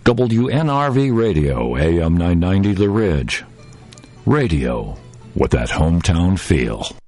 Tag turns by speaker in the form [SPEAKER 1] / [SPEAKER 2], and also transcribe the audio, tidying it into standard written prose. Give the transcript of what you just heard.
[SPEAKER 1] WNRV Radio, AM 990 The Ridge. Radio with that hometown feel.